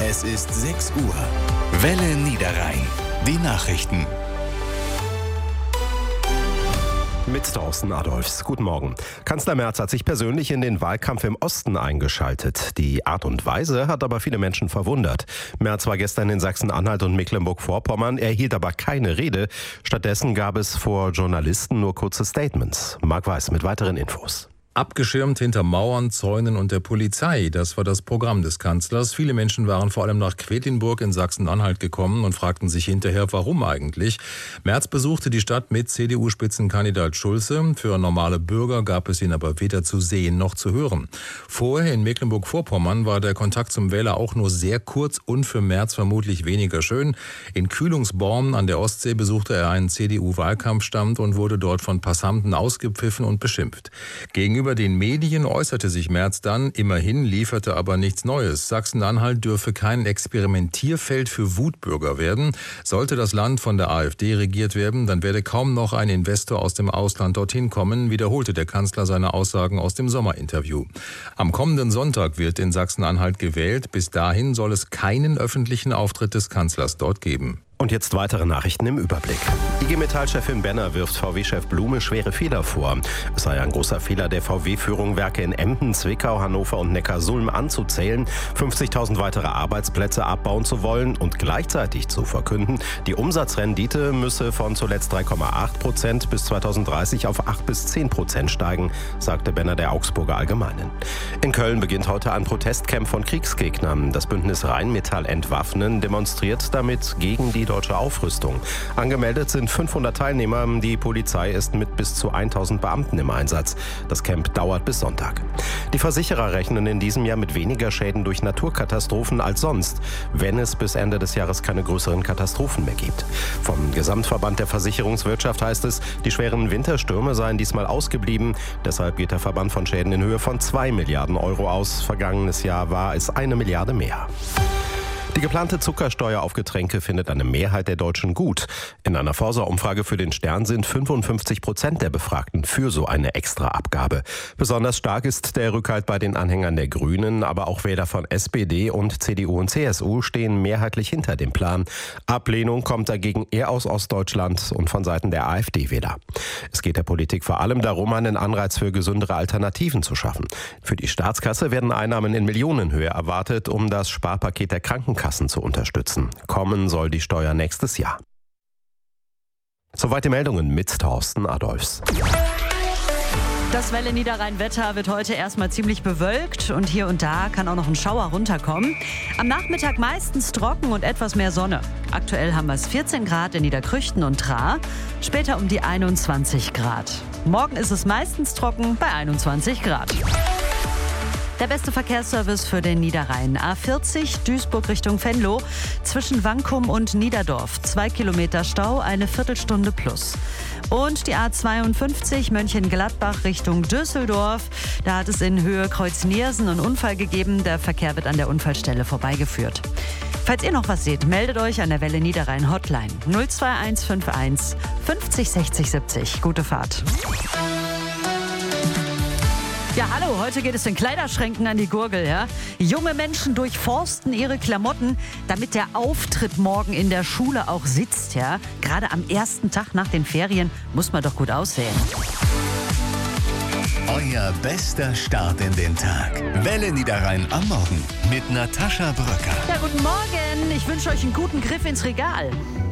Es ist 6 Uhr. Welle Niederrhein. Die Nachrichten. Mit Thorsten Adolfs. Guten Morgen. Kanzler Merz hat sich persönlich in den Wahlkampf im Osten eingeschaltet. Die Art und Weise hat aber viele Menschen verwundert. Merz war gestern in Sachsen-Anhalt und Mecklenburg-Vorpommern, er hielt aber keine Rede. Stattdessen gab es vor Journalisten nur kurze Statements. Marc Weiß mit weiteren Infos. Abgeschirmt hinter Mauern, Zäunen und der Polizei, das war das Programm des Kanzlers. Viele Menschen waren vor allem nach Quedlinburg in Sachsen-Anhalt gekommen und fragten sich hinterher, warum eigentlich. Merz besuchte die Stadt mit CDU-Spitzenkandidat Schulze. Für normale Bürger gab es ihn aber weder zu sehen noch zu hören. Vorher in Mecklenburg-Vorpommern war der Kontakt zum Wähler auch nur sehr kurz und für Merz vermutlich weniger schön. In Kühlungsborn an der Ostsee besuchte er einen CDU-Wahlkampfstand und wurde dort von Passanten ausgepfiffen und beschimpft. Gegenüber den Medien äußerte sich Merz dann, immerhin lieferte aber nichts Neues. Sachsen-Anhalt dürfe kein Experimentierfeld für Wutbürger werden. Sollte das Land von der AfD regiert werden, dann werde kaum noch ein Investor aus dem Ausland dorthin kommen, wiederholte der Kanzler seine Aussagen aus dem Sommerinterview. Am kommenden Sonntag wird in Sachsen-Anhalt gewählt. Bis dahin soll es keinen öffentlichen Auftritt des Kanzlers dort geben. Und jetzt weitere Nachrichten im Überblick. IG Metall-Chefin Benner wirft VW-Chef Blume schwere Fehler vor. Es sei ein großer Fehler der VW-Führung, Werke in Emden, Zwickau, Hannover und Neckarsulm anzuzählen, 50.000 weitere Arbeitsplätze abbauen zu wollen und gleichzeitig zu verkünden, die Umsatzrendite müsse von zuletzt 3,8% bis 2030 auf 8-10% steigen, sagte Benner der Augsburger Allgemeinen. In Köln beginnt heute ein Protestcamp von Kriegsgegnern. Das Bündnis Rheinmetall Entwaffnen demonstriert damit gegen die deutsche Aufrüstung. Angemeldet sind 500 Teilnehmer. Die Polizei ist mit bis zu 1000 Beamten im Einsatz. Das Camp dauert bis Sonntag. Die Versicherer rechnen in diesem Jahr mit weniger Schäden durch Naturkatastrophen als sonst, wenn es bis Ende des Jahres keine größeren Katastrophen mehr gibt. Vom Gesamtverband der Versicherungswirtschaft heißt es, die schweren Winterstürme seien diesmal ausgeblieben. Deshalb geht der Verband von Schäden in Höhe von 2 Milliarden Euro aus. Vergangenes Jahr war es 1 Milliarde mehr. Die geplante Zuckersteuer auf Getränke findet eine Mehrheit der Deutschen gut. In einer Forsa-Umfrage für den Stern sind 55% der Befragten für so eine Extraabgabe. Besonders stark ist der Rückhalt bei den Anhängern der Grünen, aber auch Wähler von SPD und CDU und CSU stehen mehrheitlich hinter dem Plan. Ablehnung kommt dagegen eher aus Ostdeutschland und von Seiten der AfD-Wähler. Es geht der Politik vor allem darum, einen Anreiz für gesündere Alternativen zu schaffen. Für die Staatskasse werden Einnahmen in Millionenhöhe erwartet, um das Sparpaket der Krankenkassen zu unterstützen. Kommen soll die Steuer nächstes Jahr. Soweit die Meldungen mit Thorsten Adolfs. Das Welle Niederrhein-Wetter wird heute erstmal ziemlich bewölkt und hier und da kann auch noch ein Schauer runterkommen. Am Nachmittag meistens trocken und etwas mehr Sonne. Aktuell haben wir es 14 Grad in Niederkrüchten und Traar, später um die 21 Grad. Morgen ist es meistens trocken bei 21 Grad. Der beste Verkehrsservice für den Niederrhein. A40 Duisburg Richtung Venlo. Zwischen Wankum und Niederdorf. 2 Kilometer Stau, eine Viertelstunde plus. Und die A52 Mönchengladbach Richtung Düsseldorf. Da hat es in Höhe Kreuz-Niersen einen Unfall gegeben. Der Verkehr wird an der Unfallstelle vorbeigeführt. Falls ihr noch was seht, meldet euch an der Welle Niederrhein Hotline 02151 50 60 70. Gute Fahrt. Ja, hallo, heute geht es den Kleiderschränken an die Gurgel, ja? Junge Menschen durchforsten ihre Klamotten, damit der Auftritt morgen in der Schule auch sitzt, ja? Gerade am ersten Tag nach den Ferien muss man doch gut aussehen. Euer bester Start in den Tag. Welle Niederrhein am Morgen mit Natascha Bröcker. Ja, guten Morgen. Ich wünsche euch einen guten Griff ins Regal.